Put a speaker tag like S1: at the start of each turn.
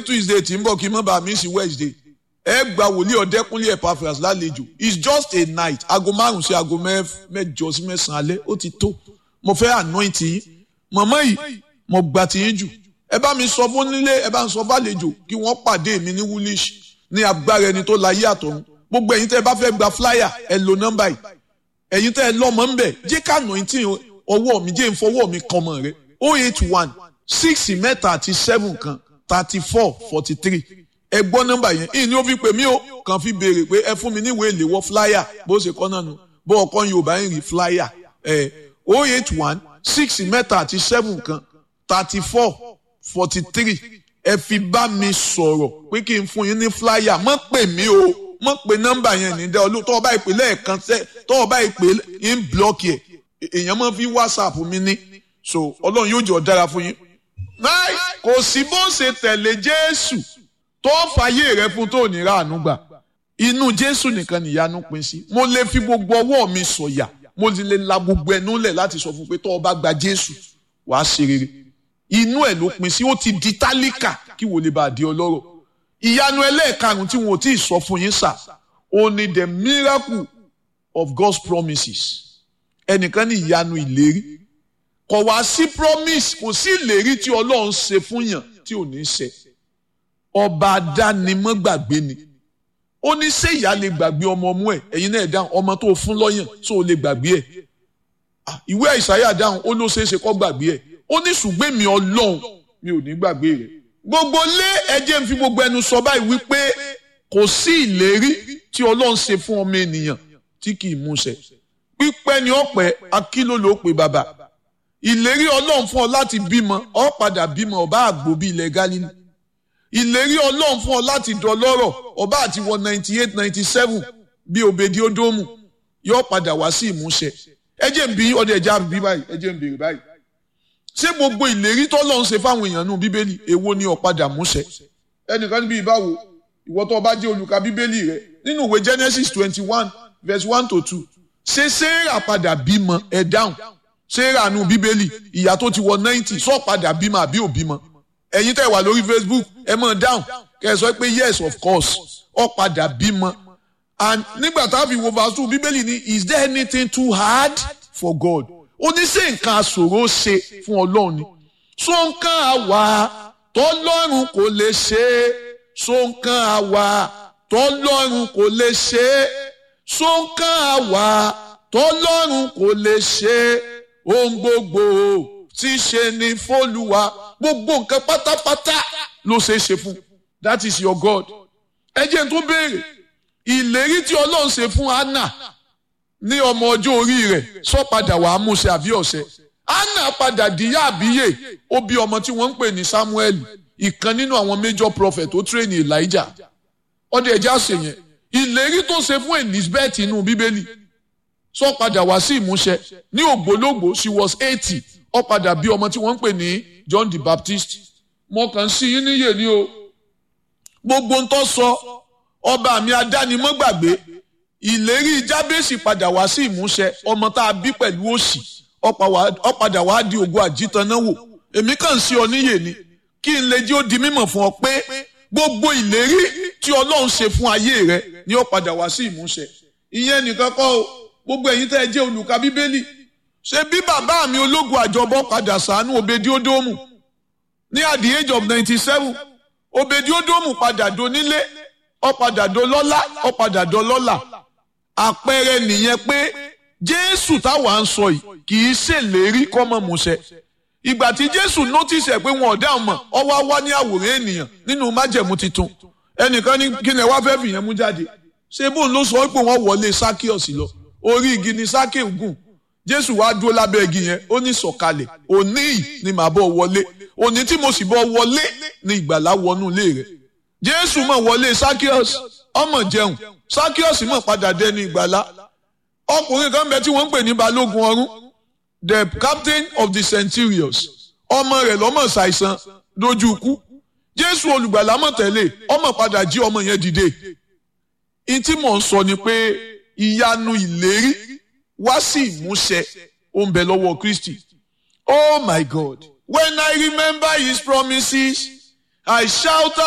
S1: Tuesday tí ń bọ̀ kí n má bàa miss Wednesday ẹ gba wòlíì Ọ̀dẹ́kúnlé Epaphras lálejò. It's just a night, aago 5 sí aago 8 sí 9 alẹ́ ó ti tó. Mo fẹ́ anoint yín màmá yìí mo gbà tí yín jù. Ẹ bá mi sọ fún nílé, ẹ bá ń sọ fàlejò kí wọ́n pàdé mi ní Woolwich ní agbára ẹni tó láyé àtọ̀run. Gbogbo ẹ̀yin tẹ́ ẹ bá fẹ́ gba flyer ẹ lo nọ́mbà yìí. Ẹ̀yin tẹ́ ẹ lọ́mọ ń bẹ̀ jẹ́ ká anointing ọwọ́ mi jẹ́ ìfọwọ́ mi kan mọ̀ rẹ 081 6 mẹ́ta àti 7 kan 34 43. Ẹ gbọ́ nọ́mbà yẹn ìní ó fi pè mí o kàn fi béèrè pé ẹ fún mi níwèé ìléwọ́ flyer bó ṣe kọ́ náà nù bó ọkọ Yorùbá ń rí flyer 081 6 mẹ́ta àti 7 kan 34 43. Ẹ fi bá mi sọ̀rọ̀ pé kí n fún yín ní flyer mọ́ pè mí o mọ́ pè nọ́mbà yẹn ní dẹ́ olú tọ́wọ́ bá ìpè lẹ́ẹ̀kan tọ́wọ́ bá ìpè ń blọ́ọ̀kì ẹ̀ èèyàn máa fi WhatsApp mi ní so Ọlọ́run yóò jọ dára fún yín. náà kò sí bó ṣe tẹ̀lé Jésù tó fàyè rẹ fún tó ní ráàánú gbà inú Jésù nìkan nìyanu pín sí. Mo lè fi gbogbo ọwọ́ mi sọ̀yà mo lè la gbogbo ẹnu lẹ̀ láti sọ fún pé tó o bá gba Jésù wàá ṣe rere. Inú ẹ̀ ló pín sí, ó ti di tálíkà kí wò lè bá di ọlọ́rọ̀. Ìyanu ẹlẹ́ẹ̀karùn-ún tí wọn ò tí ì sọ fún yín sà ó ní the miracle of God's promises. Ẹnìkan ní ìyanu ìlérí. Kò wá sí promise, kò sí ìlérí tí Ọlọ́run ṣe fún yàn tí ò ní ṣe. Ọba adánimọ́gbàgbé ni. Ó ní ṣé ìyá lè gbàgbé ọmọ ọmú ẹ̀, ẹ̀yin náà dáhùn ọmọ tó fún lọ́yàn tó lè gbàgbé ẹ̀. Ìwé Àìsáyà dáhùn ó ló ṣeé ṣe kó gbàgbé ẹ̀. Ó ní ṣùgbọ́n mi Ọlọ́run mi ò ní gbàgbé rẹ̀. Gbogbo lé ẹjẹ́ ń fi gbogbo ẹnu sọ báyìí wípé kò sí ìlérí tí Ọlọ́run ṣe fún ọmọ ènìyàn tí kì í múṣẹ. Pípẹ́ ni ọ̀pẹ akíló ló pe bàbá. Ìlérí Ọlọ́run fún ọ láti bímọ ọ padà bímọ ọba àgbò bí ilẹ̀ Gálílì. Ìlérí Ọlọ́run fún ọ láti dọlọ́rọ̀ ọba àti wọ 98 97 bí Òbèdí Ódómù yóò padà wá sí ìmúṣẹ. Ẹjẹ́ ń bí ọdẹ ẹja bí báyìí ẹjẹ́ ń béèrè báyìí. Ṣé gbogbo ìlérí t'Ọlọ́run ṣe fáwọn èèyàn nù Bíbélì èwo ni ó padà múṣẹ? Ẹnìkan níbi ìbáwo ìwọ tó bá jẹ́ olùka Bíbélì rẹ nínú ìwé Genesis 21 verse 1 to 2 ṣé Sárà padà bímọ ẹ dáhùn Sárà nù Bíbélì ìyá tó ti wọ 90 sọ padà bímọ àbí ò bímọ? Ẹ̀yin tẹ́ wà lórí Facebook ẹ mọ̀ dáhùn kẹ́ ẹ sọ pé yes of course ó padà bímọ. And nígbà tá a fi wo verse 2 Bíbélì ní is there anything too hard for God? Ó ní ṣé nǹkan àṣòro ṣe fún Ọlọ́run ni? So nǹkan àwa t'Ọlọ́run kò lè ṣe, so nǹkan àwa t'Ọlọ́run kò lè ṣe, so nǹkan àwa t'Ọlọ́run kò lè ṣe, ohun gbogbo tí ṣe ni f'Olúwa, gbogbo nǹkan pátápátá ló ṣe é ṣe fún. That is your God. Ẹ jẹ́ n tún béèrè ìlérí tí Ọlọ́run ṣe fún Hánà ní ọmọ ọjọ́ orí rẹ̀ sọ padà wàá múṣẹ àbí ọ̀sẹ̀? Hánà padà díyà àbíyè ó bí ọmọ tí wọ́n ń pè ní Samuel, ìkan nínú àwọn major prophet tó train Elijah. Ọdẹ ẹja ṣe yẹn ìlérí tó ṣe fún Elizabeth inú Bíbélì sọ padà wá sí ìmúṣẹ. Ní ògbólógbòó she was 80 ó padà bí ọmọ tí wọ́n ń pè ní John the Baptist. Mo kàn sí yín níyè ni o. Gbogbo ń tó sọ ọba mi adánimọ́gbàgbé ìlérí Jábésì padà wá sí ìmúṣẹ. Ọmọ tá a bí pẹ̀lú òṣì ó padà wá di ògo àjítanáwò. Èmi kàn sí ọ níyè ni kí n lè jẹ́ ó di mímọ̀ fún ọ pé gbogbo ìlérí tí Ọlọ́run ṣe fún ayé rẹ ni ó padà wá sí ìmúṣẹ. Ìyẹn nìkan kọ́ o, gbogbo ẹ̀yin tẹ́ ẹ jẹ́ olùka Bíbélì. Ṣé bí bàbá mi ológun àjọbọ padà ṣàánú Òbèdí Ódómù ní at the age of 97 Òbèdí Ódómù padà donílé ó padà dolọ́lá ó padà dọlọ́lá. Àpẹẹrẹ nìyẹn pé Jésù táwa ń sọ yìí kì í ṣèlérí kọ́mọ múṣẹ. Ìgbà tí Jésù notice ẹ̀ pé wọn ò dáhùn mọ̀ ọ wá ní àwòrán ènìyàn nínú májẹ̀mú titun. Ẹnìkan ní kí ni ẹ wá fẹ́ fìyẹn mú jáde? Ṣé bóun ló sọ pé wọ́n wọlé Sákíọ̀sì lọ? Orí igi ni Sákíù gùn. Jésù wá dúró lábẹ́ igi yẹn ó ní sọ̀kalẹ̀ òní yìí ni màá bọ́ wọlé, òní tí mo sì bọ́ wọlé ni ìgbàlá wọnú ilé rẹ̀. Jésù mọ̀ wọlé Sákíọ̀sì ọmọ jẹun Sákíọ̀sì mọ̀ padà dẹni ìgbàlá. Ọkùnrin kan bẹ tí wọ́n ń pè ní balógun ọ̀rún, the captain of the centurions, ọmọ rẹ̀ lọ́mọ ṣàìsàn dojú ikú. Jésù olùgbàlà mọ̀ tẹ́lẹ̀ ọmọ padà jí ọmọ yẹn dìde. Ìtí mò ń sọ ni pé ìyanu ìlérí wá sí ìmúṣẹ ó ń bẹ lọ́wọ́ Kristi. Oh my God, when I remember his promises, I shout